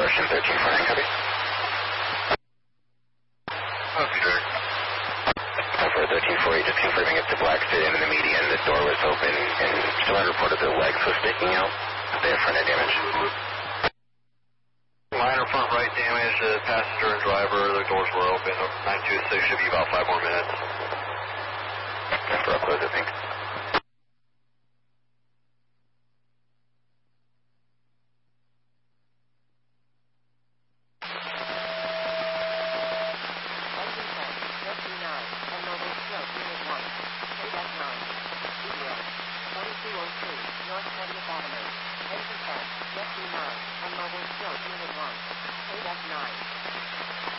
Ocean 1349, copy. Copy, Derek. For 1340, just confirming if the blacks fit in the median, the door was open, and someone reported the legs was sticking out. They have front end damage. Minor front right damage, the passenger and driver, the doors were open. 926 should be about 5 more minutes. After I'll close it, thanks. North 40th Avenue. Engine 10, Neptune 9, on mobile stroke unit 1.